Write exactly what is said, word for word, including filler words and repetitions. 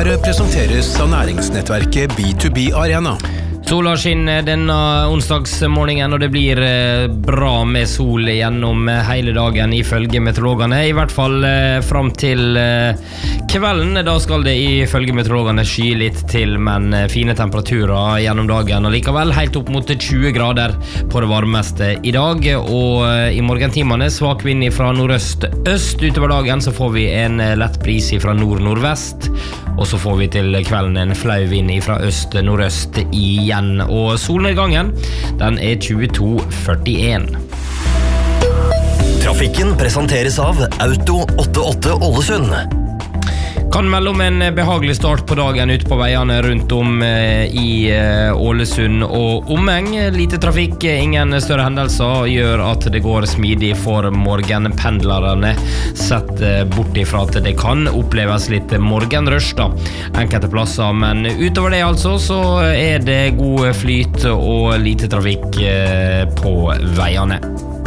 Her presenteres av næringsnettverket B to B Arena. Sola skinner denne onsdagsmorgenen, og det blir bra med sol gjennom hele dagen ifølge meteorologene, i hvert fall frem til kvelden. Da skal det ifølge meteorologene sky litt til, men fine temperaturer gjennom dagen, og likevel helt opp mot tjue grader på det varmeste i dag. Og i morgentimene svak vind fra nordøst-øst. Utover dagen så får vi en lett bris fra nord-nordvest, og så får vi til kvelden en flau vind fra øst-nordøst igjen. Og solnedgangen, den er tjueto førtien. Trafikken presenteres av Auto åttiåtte Ålesund. Kan melde om en behagelig start på dagen ut på veiene rundt om i Ålesund og omheng. Lite trafikk, ingen større hendelser, gjør at det går smidig for morgenpendlerne, sett bort ifra at det kan oppleves litt morgenrush da, enkelte plasser. Men utover det altså, så er det god flyt og lite trafikk på veiene.